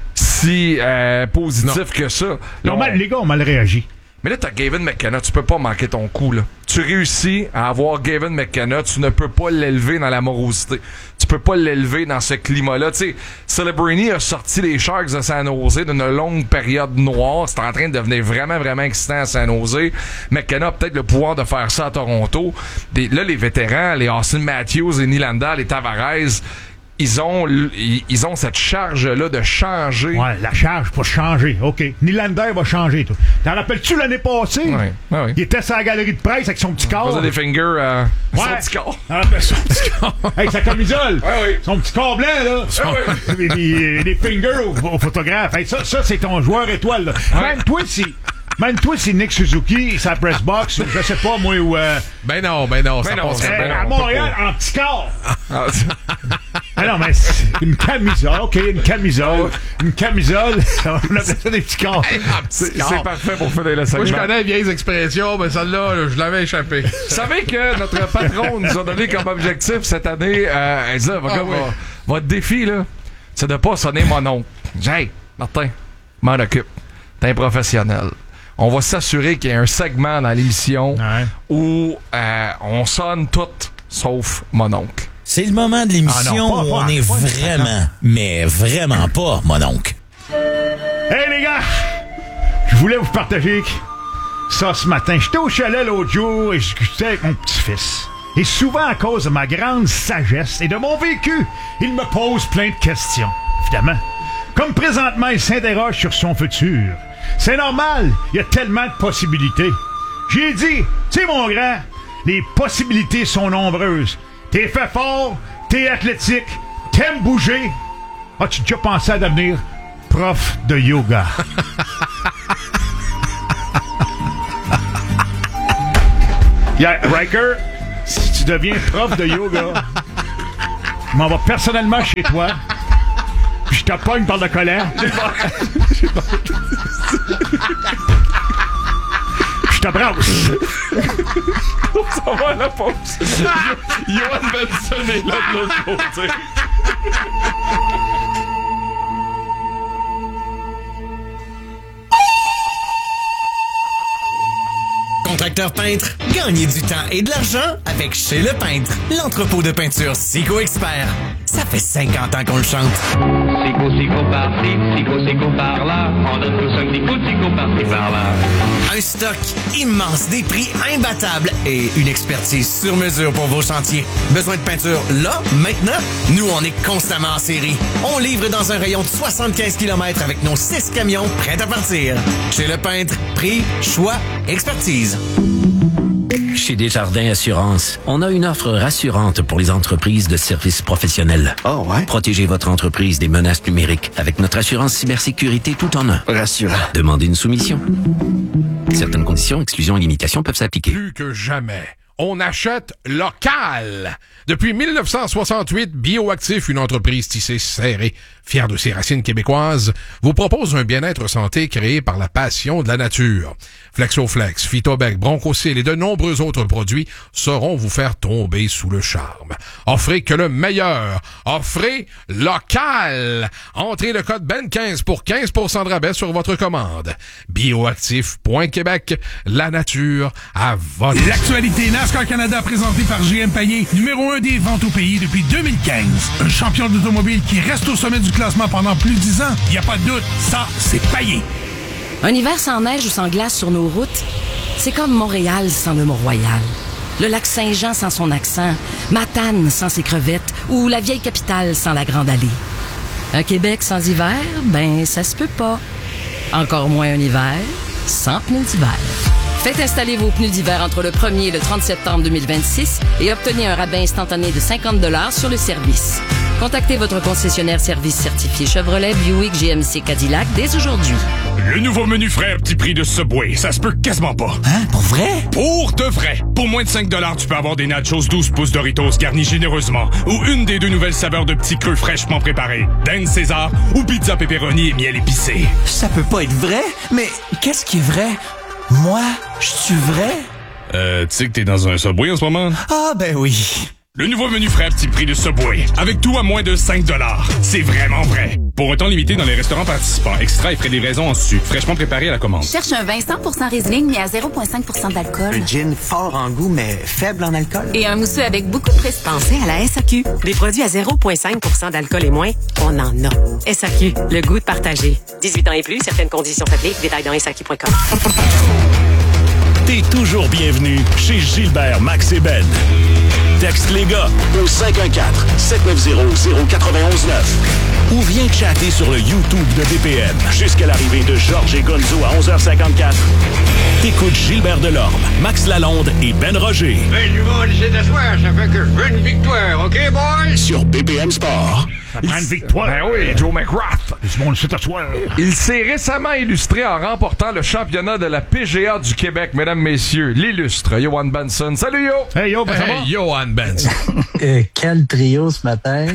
si euh, positif Non. que ça. Là, Ils ont on- mal- les gars ont mal réagi. Mais là, t'as Gavin McKenna, tu peux pas manquer ton coup, là. Tu réussis à avoir Gavin McKenna, tu ne peux pas l'élever dans la morosité. Tu peux pas l'élever dans ce climat-là. Tu sais, Celebrini a sorti les Sharks de San Jose d'une longue période noire. C'est en train de devenir vraiment, vraiment excitant à San Jose. McKenna a peut-être le pouvoir de faire ça à Toronto. Des- là, les vétérans, les Austin Matthews, les Nylander, les Tavares, ils ont, l- ils, ils ont cette charge-là de changer. Ouais, la charge pour changer. OK. Nylander va changer, toi. T'en rappelles-tu l'année passée? Ouais, ouais, ouais. Il était sur la galerie de presse avec son petit corps. Il faisait des fingers euh, Ouais. son petit corps. Ah, ben, son petit corps. Avec sa camisole. Ouais, ouais. Son petit corps blanc, là. Des, des- des fingers aux, aux photographes. Hey, ça, ça c'est ton joueur étoile, là. Même toi, si... Même toi, c'est Nick Suzuki, sa press box, ou je sais pas, moi, ou... Euh, Ben non, ben non, ça Ben non, passe c'est- euh, ben à non, Montréal, pas en petit corps. Ah, Ah non, mais c'est une camisole. OK, une camisole. Une camisole. On appelle ça des petits corps. c'est c'est parfait pour faire le Moi, je segment. connais les vieilles expressions, mais celle-là, là, je l'avais échappé. Vous savez que notre patron nous a donné comme objectif cette année, euh, elle dit, va, Ah oui. va- votre défi, là, c'est de pas sonner mon oncle. J'ai dit, hey, Martin, m'en occupe. T'es un professionnel. On va s'assurer qu'il y a un segment dans l'émission Ouais. où euh, on sonne tout sauf mon oncle. C'est le moment de l'émission Ah non, pas- où pas- on est pas- vraiment, mais vraiment pas, mon oncle. Hey les gars, je voulais vous partager ça ce matin. J'étais au chalet l'autre jour et je discutais avec mon petit-fils. Et souvent, à cause de ma grande sagesse et de mon vécu, il me pose plein de questions. Évidemment. Comme présentement, il s'interroge sur son futur. C'est normal, il y a tellement de possibilités. J'ai dit, tu sais mon grand, les possibilités sont nombreuses. T'es fait fort, t'es athlétique, t'aimes bouger. As-tu déjà pensé à devenir prof de yoga? Yeah, Riker, si tu deviens prof de yoga, je m'en vais personnellement chez toi, puis je te pogne par le collet. Je te brasse. On s'en va à la pause. Johan Benson est là de l'autre côté. Contracteur peintre, gagnez du temps et de l'argent avec Chez Le Peintre, l'entrepôt de peinture Sico Expert. Ça fait cinquante ans qu'on le chante. Sico, sico par-ci, sico, sico par-là. On donne tous un petit coup de sico par-ci, par-là. Un stock immense, des prix imbattables et une expertise sur mesure pour vos chantiers. Besoin de peinture là, maintenant? Nous, on est constamment en série. On livre dans un rayon de soixante-quinze kilomètres avec nos six camions prêts à partir. Chez Le Peintre, prix, choix, expertise. Chez Desjardins Assurance, on a une offre rassurante pour les entreprises de services professionnels. Oh ouais? Protégez votre entreprise des menaces numériques avec notre assurance cybersécurité tout en un. Rassurant. Demandez une soumission. Certaines conditions, exclusions et limitations peuvent s'appliquer. Plus que jamais, on achète local. Depuis mille neuf cent soixante-huit, Bioactif, une entreprise tissée serrée, fière de ses racines québécoises, vous propose un bien-être santé créé par la passion de la nature. Flexoflex, Phytobec, Bronchocil et de nombreux autres produits sauront vous faire tomber sous le charme. Offrez que le meilleur. Offrez local. Entrez le code B E N quinze pour quinze pour cent de rabais sur votre commande. Bioactif point Québec, la nature à votre... L'actualité NASCAR Canada présentée par G M Payet, numéro un des ventes au pays depuis deux mille quinze. Un champion d'automobile qui reste au sommet du classement pendant plus de dix ans. Il n'y a pas de doute, ça, c'est Payet. Un hiver sans neige ou sans glace sur nos routes, c'est comme Montréal sans le Mont-Royal. Le lac Saint-Jean sans son accent, Matane sans ses crevettes ou la vieille capitale sans la Grande Allée. Un Québec sans hiver, ben ça se peut pas. Encore moins un hiver sans pneus d'hiver. Faites installer vos pneus d'hiver entre le premier et le trente septembre deux mille vingt-six et obtenez un rabais instantané de cinquante dollars sur le service. Contactez votre concessionnaire service certifié Chevrolet, Buick, G M C, Cadillac dès aujourd'hui. Le nouveau menu frais à petit prix de Subway, ça se peut quasiment pas. Hein? Pour vrai? Pour de vrai! Pour moins de cinq dollars, tu peux avoir des nachos douze pouces Doritos garnis généreusement ou une des deux nouvelles saveurs de petits creux fraîchement préparés, Dan César ou pizza pepperoni et miel épicé. Ça peut pas être vrai? Mais qu'est-ce qui est vrai? Moi, je suis vrai? Euh, tu sais que t'es dans un Subway en ce moment? Ah, ben oui. Le nouveau menu frais à petit prix de Subway, avec tout à moins de cinq dollars. C'est vraiment vrai. Pour un temps limité dans les restaurants participants, extra et frais de livraison en su, fraîchement préparé à la commande. Cherche un vin cent pour cent Riesling, mais à zéro virgule cinq pour cent d'alcool. Un gin fort en goût, mais faible en alcool. Et un mousseux avec beaucoup de prestige. Pensez à la S A Q. Des produits à zéro virgule cinq pour cent d'alcool et moins, on en a. S A Q, le goût de partager. dix-huit ans et plus, certaines conditions s'appliquent. Détails dans S A Q point com. T'es toujours bienvenu chez Gilbert, Max et Ben. Texte les gars au cinq un quatre, sept neuf zéro, zéro quatre un neuf ou viens chatter sur le YouTube de B P M jusqu'à l'arrivée de Georges et Gonzo à onze heures cinquante-quatre. T'écoutes Gilbert Delorme, Max Lalonde et Ben Roger. Ben, du monde, c'est d'asseoir, ça fait que je veux une victoire, OK, boys? Sur B P M Sport. Ça prend une victoire. Ben oui, Joe McGrath. Du monde, c'est d'asseoir. Il s'est récemment illustré en remportant le championnat de la P G A du Québec, mesdames, messieurs. L'illustre Johan Benson. Salut, Yo! Hey, Yo, ben ça va? Hey, Johan Benson. euh, quel trio ce matin?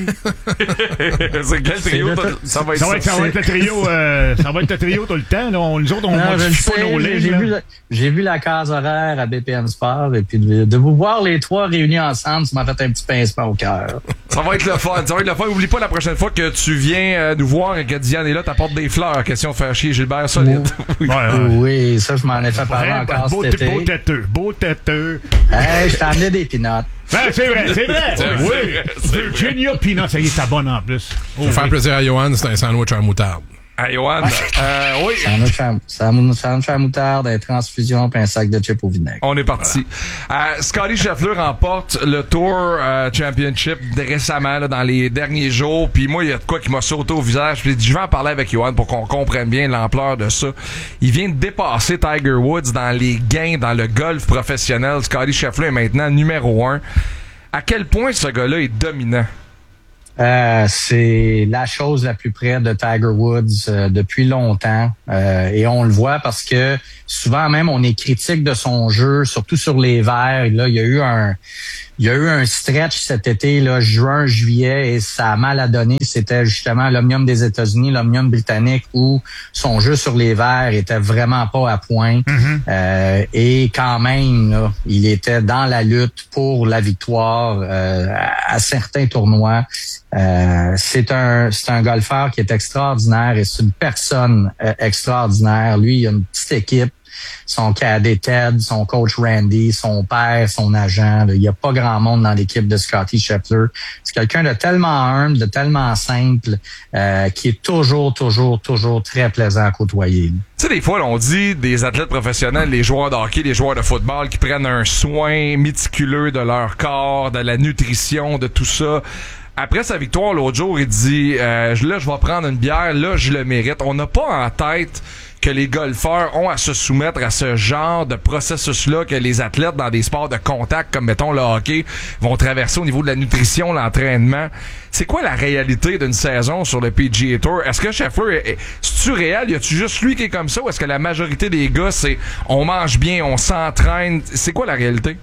C'est quel trio? Ça va être ça. Va être, ça va être le trio, euh, ça va être le trio tout le temps. Là. On, nous autres, on non, modifie pas nos lignes. J'ai vu, j'ai vu la case horaire à B P M Sport et puis de, de vous voir les trois réunis ensemble, ça m'a fait un petit pincement au cœur. Ça va être le fun. Ça va être le fun. Oublie pas la prochaine fois que tu viens euh, nous voir et que Diane est là, t'apportes des fleurs. Question de faire chier Gilbert solide. Oui, ouais, ouais. Oui, ça, je m'en ai fait parler encore beau, cet été. Beau têteux, beau têteux. Hey, je t'en ai des pinottes. Ben, c'est vrai, c'est vrai. C'est oui. Vrai, c'est Virginia Peanut, ça y est, ça bonne en plus. Pour oh, faire oui. plaisir à Johan, c'est un sandwich à moutarde. Ah, Johan, euh, oui. Sandwich à, sandwich à moutarde, un transfusion puis un sac de chips au vinaigre. On est parti. Voilà. Euh, Scotty Scheffler remporte le Tour euh, Championship récemment, là, dans les derniers jours. Puis moi, il y a de quoi qui m'a sauté au visage. Puis je vais en parler avec Johan pour qu'on comprenne bien l'ampleur de ça. Il vient de dépasser Tiger Woods dans les gains dans le golf professionnel. Scotty Scheffler est maintenant numéro un. À quel point ce gars-là est dominant? Euh, c'est la chose la plus près de Tiger Woods euh, depuis longtemps. Euh, et on le voit parce que souvent même on est critique de son jeu, surtout sur les verts. Là, il y a eu un il y a eu un stretch cet été, là, juin, juillet, et ça a mal à donner. C'était justement l'Omnium des États-Unis, l'Omnium britannique, où son jeu sur les verts était vraiment pas à point. Mm-hmm. Euh, et quand même, là, il était dans la lutte pour la victoire euh, à, à certains tournois. Euh, c'est un c'est un golfeur qui est extraordinaire et c'est une personne euh, extraordinaire. Lui, il a une petite équipe. Son cadet Ted, son coach Randy, son père, son agent. Là, il n'y a pas grand monde dans l'équipe de Scottie Scheffler. C'est quelqu'un de tellement humble, de tellement simple, euh, qui est toujours, toujours, toujours très plaisant à côtoyer. Tu sais, des fois, là, on dit des athlètes professionnels, les joueurs de hockey, les joueurs de football qui prennent un soin méticuleux de leur corps, de la nutrition, de tout ça. Après sa victoire l'autre jour, il dit euh, là, je vais prendre une bière, là, je le mérite. On n'a pas en tête que les golfeurs ont à se soumettre à ce genre de processus-là que les athlètes dans des sports de contact, comme mettons le hockey, vont traverser au niveau de la nutrition, l'entraînement. C'est quoi la réalité d'une saison sur le P G A Tour? Est-ce que Scheffler, c'est-tu réel? Y a-tu juste lui qui est comme ça? Ou est-ce que la majorité des gars, c'est on mange bien, on s'entraîne? C'est quoi la réalité?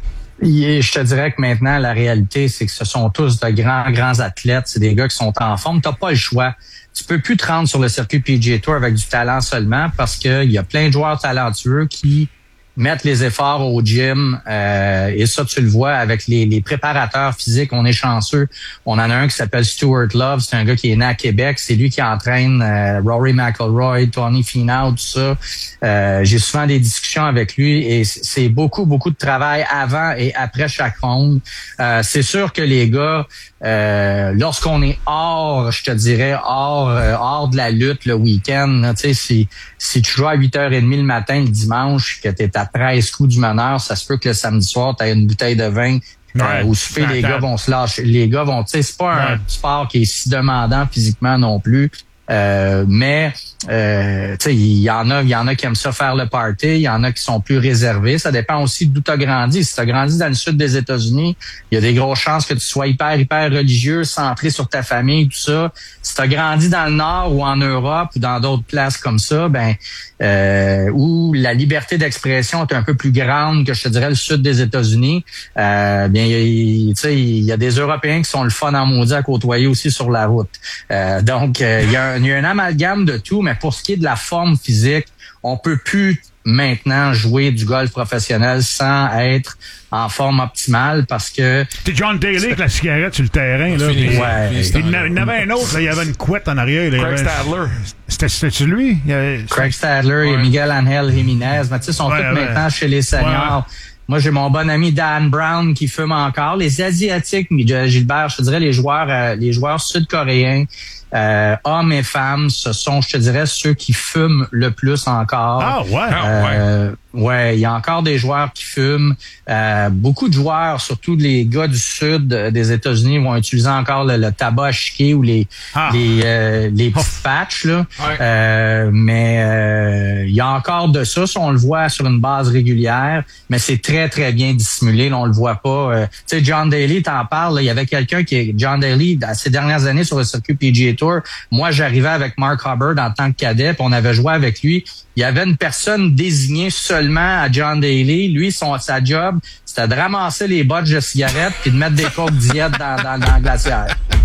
Et je te dirais que maintenant, la réalité, c'est que ce sont tous de grands, grands athlètes. C'est des gars qui sont en forme. T'as pas le choix. Tu peux plus te rendre sur le circuit P G A Tour avec du talent seulement parce que il y a plein de joueurs talentueux qui mettent les efforts au gym. Euh, et ça, tu le vois avec les, les préparateurs physiques. On est chanceux. On en a un qui s'appelle Stuart Love. C'est un gars qui est né à Québec. C'est lui qui entraîne euh, Rory McIlroy, Tony Finau, tout ça. Euh, j'ai souvent des discussions avec lui et c'est beaucoup, beaucoup de travail avant et après chaque ronde. Euh, c'est sûr que les gars, euh, lorsqu'on est hors, je te dirais, hors euh, hors de la lutte le week-end, tu sais, si, si tu joues à huit heures trente le matin le dimanche, que t'es à treize coups du meneur, ça se peut que le samedi soir, t'as une bouteille de vin. Ouais, euh, au souper, les gars vont se lâcher. Les gars vont, tu sais, c'est pas un ouais. sport qui est si demandant physiquement non plus. Euh, mais euh, tu sais, il y en a, il y en a qui aiment ça faire le party, il y en a qui sont plus réservés. Ça dépend aussi d'où tu as grandi. Si tu as grandi dans le sud des États-Unis, il y a des grosses chances que tu sois hyper, hyper religieux, centré sur ta famille, tout ça. Si tu as grandi dans le Nord ou en Europe ou dans d'autres places comme ça, ben euh, où la liberté d'expression est un peu plus grande que je te dirais le sud des États-Unis, euh, bien tu sais, il y a des Européens qui sont le fun en maudit à côtoyer aussi sur la route. Euh, donc euh, il y a un Il y a un amalgame de tout, mais pour ce qui est de la forme physique, on peut plus maintenant jouer du golf professionnel sans être en forme optimale parce que... C'était John Daly avec la cigarette sur le terrain. Là. Fini, ouais. Il y en avait un autre, là, il y avait une couette en arrière. Là, Craig Stadler. C'était, c'était lui? Il y avait... Craig Stadler ouais. et Miguel Angel Jiménez. Mais tu sais, sont ouais, tous ouais. maintenant chez les seniors. Ouais. Moi, j'ai mon bon ami Dan Brown qui fume encore. Les Asiatiques, Gilbert, je te dirais les joueurs, euh, les joueurs sud-coréens, Euh, hommes et femmes, ce sont, je te dirais, ceux qui fument le plus encore. Ah ouais, euh, ouais. Ouais, il y a encore des joueurs qui fument. Euh, beaucoup de joueurs, surtout les gars du sud des États-Unis, vont utiliser encore le, le tabac à chiquer ou les ah. les euh, les petits patchs là. Ouais. Euh, mais euh, il y a encore de ça, ça on le voit sur une base régulière, mais c'est très très bien dissimulé, là, on le voit pas. Euh, tu sais, John Daly, t'en parles, il y avait quelqu'un qui est John Daly ces dernières années sur le circuit P G A Tour. Moi, j'arrivais avec Mark Hubbard en tant que cadet, puis on avait joué avec lui. Il y avait une personne désignée seulement à John Daly. Lui, son sa job, c'était de ramasser les bottes de cigarettes puis de mettre des coques diète dans, dans, dans le glaciaire.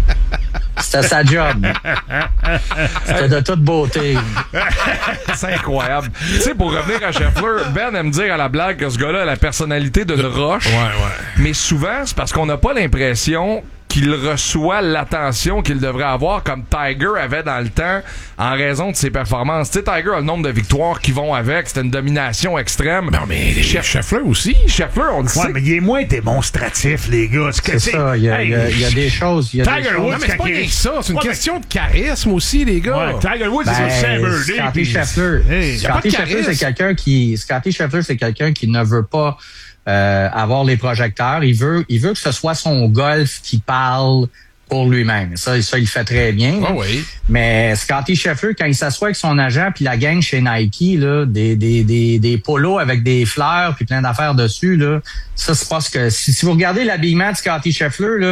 C'était sa job. C'était de toute beauté. C'est incroyable. Tu sais, pour revenir à Scheffler, Ben aime dire à la blague que ce gars-là a la personnalité d'une roche. Ouais, ouais. Mais souvent, c'est parce qu'on n'a pas l'impression qu'il reçoit l'attention qu'il devrait avoir comme Tiger avait dans le temps en raison de ses performances. Tu sais, Tiger a le nombre de victoires qui vont avec. C'était une domination extrême. Non, mais Chef, Scheffler aussi. Scheffler, on le ouais, sait. mais il est moins démonstratif, les gars. C'est, c'est ça. Il y a, hey, il y a, il y a des choses. Il y a Tiger des Woods, choses. Non, mais c'est pas rien que ça. C'est une ouais, question de charisme aussi, les gars. Ouais, Tiger Woods, ben, c'est un Saber. Scottie Scheffler. Hey, Scottie Scheffler, c'est quelqu'un qui, Scottie Scheffler, c'est quelqu'un qui ne veut pas euh, avoir les projecteurs. Il veut, il veut que ce soit son golf qui parle pour lui-même. Ça, ça, il le fait très bien. Oh oui. Mais Scottie Scheffler, quand il s'assoit avec son agent puis la gang chez Nike, là, des, des, des, des polos avec des fleurs puis plein d'affaires dessus, là, ça, c'est parce que si, si vous regardez l'habillement de Scottie Scheffler, là,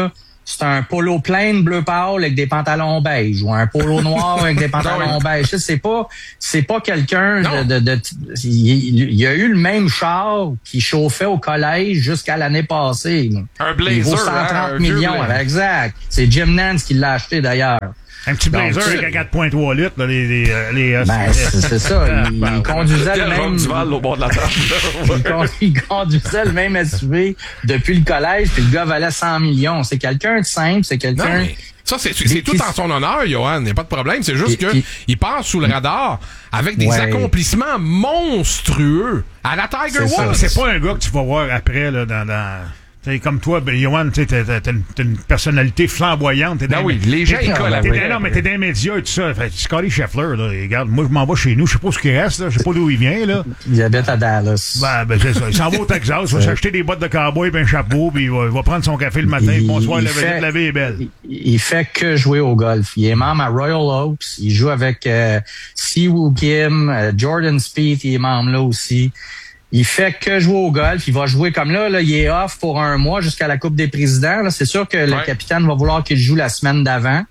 c'est un polo plain bleu pâle avec des pantalons beige ou un polo noir avec des pantalons beige. Ça, c'est pas, c'est pas quelqu'un de, de, de, de il, il y a eu le même char qui chauffait au collège jusqu'à l'année passée. Là. Un Blazer, il vaut cent trente hein, millions. Blazer. Exact. C'est Jim Nance qui l'a acheté d'ailleurs. Un petit Blazer Donc, avec un quatre virgule trois litres, là, les, les, les, euh, ben, c'est, c'est ça. Il, ben, il conduisait le même. Duval au bord de la table. il, con, il conduisait le même S U V depuis le collège, puis le gars valait cent millions. C'est quelqu'un de simple, c'est quelqu'un. Non, mais ça, c'est, c'est tout en son honneur, Johan. Il n'y a pas de problème. C'est juste que il passe sous le radar avec des Ouais. accomplissements monstrueux. À la Tiger C'est Woods. ça. C'est pas un gars que tu vas voir après, là, dans, dans... T'sais, comme toi, ben, Yohan, tu sais, t'as, t'as, t'as, une, t'as une personnalité flamboyante. T'es Ben dans, oui, les gens, t'es- ils collent t'es après. dans- Non, mais t'es dans les médias et tout ça. Fait, Scotty Scheffler, là, regarde, moi, je m'en vais chez nous. Je sais pas ce qu'il reste, là. Je sais pas d'où il vient, là. Il habite à Dallas. Ben, ben, c'est ça. Il s'en va au Texas. Il va s'acheter des bottes de cowboy et un chapeau, puis il va, il va prendre son café le matin. Il- Bonsoir, il la fait- vedette, la vie est belle. Il, il fait que jouer au golf. Il est membre à Royal Oaks. Il joue avec euh, Siwoo Kim, euh, Jordan Spieth, il est membre là aussi. Il fait que jouer au golf. Il va jouer comme là, là, il est off pour un mois jusqu'à la Coupe des Présidents. Là. C'est sûr que le Ouais. capitaine va vouloir qu'il joue la semaine d'avant.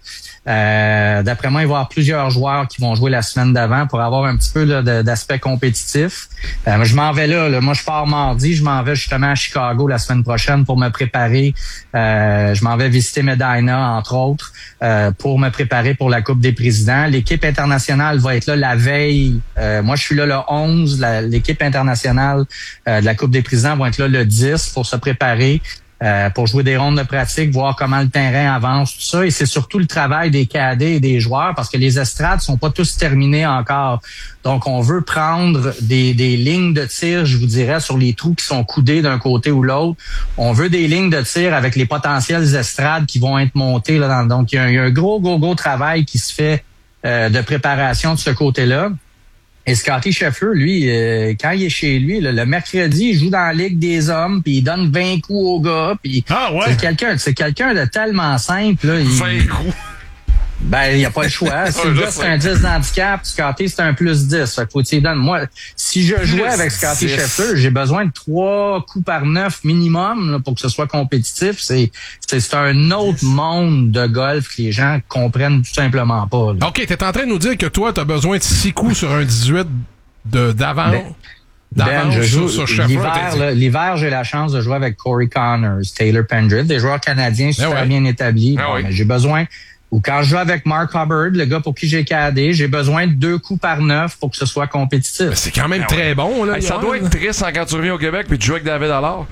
Euh, d'après moi, il va y avoir plusieurs joueurs qui vont jouer la semaine d'avant pour avoir un petit peu là, de- d'aspect compétitif. Euh, je m'en vais là, là. Moi, je pars mardi. Je m'en vais justement à Chicago la semaine prochaine pour me préparer. Euh, je m'en vais visiter Medina, entre autres, euh, pour me préparer pour la Coupe des Présidents. L'équipe internationale va être là la veille. Euh, moi, je suis là le onze. La- l'équipe internationale euh, de la Coupe des Présidents va être là le dix pour se préparer. Euh, pour jouer des rondes de pratique, voir comment le terrain avance, tout ça. Et c'est surtout le travail des cadets et des joueurs parce que les estrades sont pas tous terminées encore. Donc, on veut prendre des, des lignes de tir, je vous dirais, sur les trous qui sont coudés d'un côté ou l'autre. On veut des lignes de tir avec les potentielles estrades qui vont être montées. Là, dans, donc, il y, a un, il y a un gros, gros, gros travail qui se fait euh, de préparation de ce côté-là. Et Scotty Scheffler, lui, euh, quand il est chez lui, là, le mercredi, il joue dans la Ligue des hommes, puis il donne vingt coups au gars, puis Ah, ouais? c'est quelqu'un, c'est quelqu'un de tellement simple. Là, il, vingt coups. Ben, il n'y a pas le choix. Si Ah, le je gars, c'est sais. un dix d'handicap, Scotty, c'est un plus dix. Fait que faut que tu lui donnes. Moi, si je jouais Plus avec Scotty dix. Scheffler, j'ai besoin de trois coups par neuf minimum là, pour que ce soit compétitif. C'est, c'est, c'est un autre monde de golf que les gens comprennent tout simplement pas. Là. OK, t'es en train de nous dire que toi, t'as besoin de six coups sur un dix-huit de, d'avance. Ben, d'avance Ben, je joue, sur, sur Scheffler. l'hiver, T'es- là, l'hiver, j'ai la chance de jouer avec Corey Connors, Taylor Pendrith, des joueurs canadiens super ouais. bien établis. Ah Bon, oui. mais j'ai besoin, ou quand je joue avec Mark Hubbard, le gars pour qui j'ai cadé, j'ai besoin de deux coups par neuf pour que ce soit compétitif. Ben, c'est quand même très bon, là. Hey, ça Johan. doit être triste hein, quand tu reviens au Québec puis tu joues avec David Allard.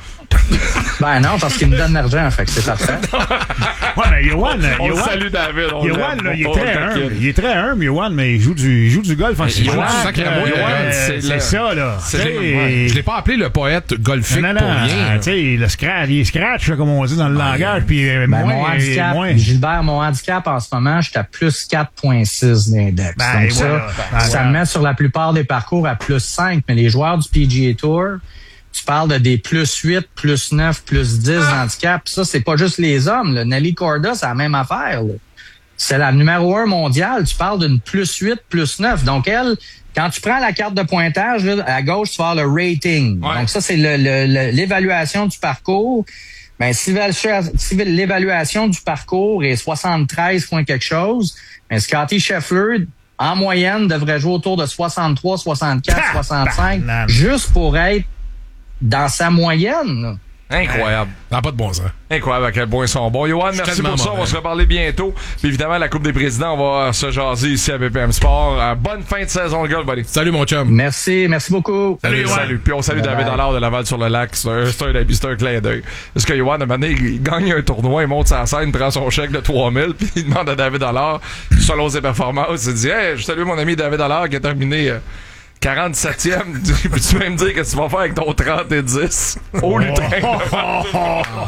Ben non, parce qu'il me donne l'argent, fait que c'est parfait. Ouais, mais Yohan, On le Yohan, salue, David. On Yohan, l'aime. là, il est On- très on le humble. taquine. Il est très humble, Yohan, mais il joue du, il joue du golf en six Yohan, jours. sacré Euh, mot, Yohan, euh, c'est c'est le- ça, là. c'est Tu sais, le- ouais. Je l'ai pas appelé le poète golfique Non, non, pour non, rien. tu sais, le scratch, il est scratch, là, comme on dit dans le langage, puis euh, Ben, moins, mon handicap, moins. Gilbert, mon handicap en ce moment, je suis à plus quatre virgule six d'index. Ben, Donc voilà. ça, Ben, ça voilà. me met sur la plupart des parcours à plus cinq, mais les joueurs du P G A Tour, tu parles de des plus huit, plus neuf, plus dix d'handicap. Ça, c'est pas juste les hommes. Là. Nelly Corda, c'est la même affaire. Là. C'est la numéro un mondiale. Tu parles d'une plus huit, plus neuf. Donc, elle, quand tu prends la carte de pointage, là, à gauche, tu vas avoir le rating. Ouais. Donc, ça, c'est le, le- le- l'évaluation du parcours. Ben, si, l'évalu- si l'évaluation du parcours est soixante-treize points quelque chose, ben, Scotty Scheffler, en moyenne, devrait jouer autour de soixante-trois, soixante-quatre, soixante-cinq, Tabarnak. juste pour être dans sa moyenne. là. Incroyable. Ça n'a pas de bon sens. Incroyable à quel point ils sont bons. Yohan, merci tellement pour ça. On va mauvais. se reparler bientôt. Puis évidemment, la Coupe des Présidents, on va se jaser ici à B P M Sport. Euh, bonne fin de saison, le golf, buddy. Salut, mon chum. Merci, merci beaucoup. Salut, Yohan. salut. Puis on salue Bye David bye. Allard de Laval-sur-le-Lac. C'est un, c'est un, c'est un clin d'œil. Parce que Yohan, à un moment donné, il gagne un tournoi, il monte sa scène, prend son chèque de trois mille, puis il demande à David Allard, selon ses performances, il dit « Hey, je salue mon ami David Allard qui a terminé... Euh, quarante-septième, peux-tu même dire que tu vas faire avec ton trente et dix au lutrin devant tout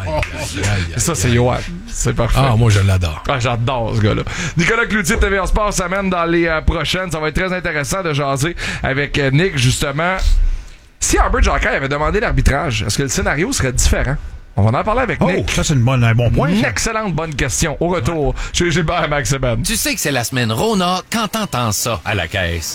le monde? Ça, c'est Yohan. C'est parfait. Ah, moi, je l'adore. Ah, j'adore ce gars-là. Nicolas Cloutier de T V A Sport s'amène dans les euh, prochaines. Ça va être très intéressant de jaser avec euh, Nick, justement. Si Albert Jacquet avait demandé l'arbitrage, est-ce que le scénario serait différent? On va en parler avec Oh, Nick. ça, c'est une bonne, un bon point. Une ça. excellente bonne question. Au retour, chez Gilbert Max et Ben. Tu sais que c'est la semaine Rona quand t'entends ça à la caisse.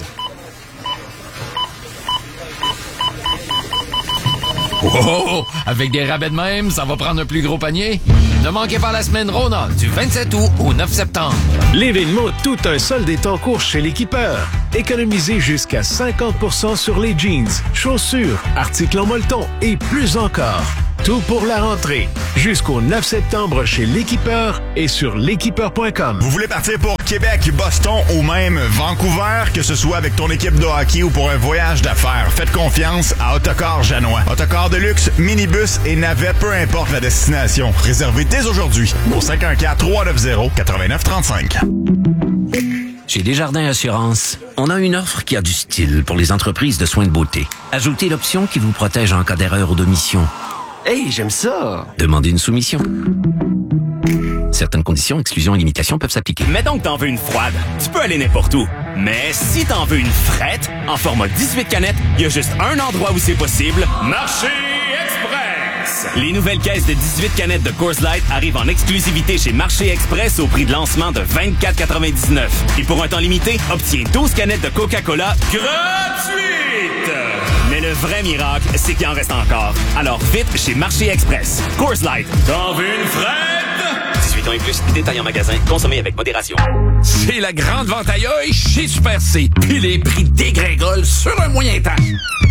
Oh, oh, oh, avec des rabais de même, ça va prendre un plus gros panier. Ne manquez pas la semaine Rona du vingt-sept août au neuf septembre. L'événement Tout un solde est en cours chez l'Équipeur. Économisez jusqu'à cinquante pour cent sur les jeans, chaussures, articles en molleton et plus encore. Tout pour la rentrée. Jusqu'au neuf septembre chez l'Équipeur et sur l'équipeur point com. Vous voulez partir pour Québec, Boston ou même Vancouver, que ce soit avec ton équipe de hockey ou pour un voyage d'affaires, faites confiance à Autocar Janois. Autocar de luxe, minibus et navette, peu importe la destination. Réservez dès aujourd'hui au cinq un quatre, trois neuf zéro, neuf neuf trois cinq. Chez Desjardins Assurance, on a une offre qui a du style pour les entreprises de soins de beauté. Ajoutez l'option qui vous protège en cas d'erreur ou d'omission. Hey, j'aime ça! Demandez une soumission. Certaines conditions, exclusions et limitations peuvent s'appliquer. Mettons que t'en veux une froide. Tu peux aller n'importe où. Mais si t'en veux une frette, en format dix-huit canettes, il y a juste un endroit où c'est possible. Marché Express! Les nouvelles caisses de dix-huit canettes de Coors Light arrivent en exclusivité chez Marché Express au prix de lancement de vingt-quatre quatre-vingt-dix-neuf. Et pour un temps limité, obtiens douze canettes de Coca-Cola gratuites! Mais le vrai miracle, c'est qu'il en reste encore. Alors vite chez Marché Express. Coors Light. T'en veux une frette? dix-huit ans et plus, détail en magasin. Consommez avec modération. C'est la grande vente ailleurs chez Super C. Puis les prix dégringolent sur un moyen temps.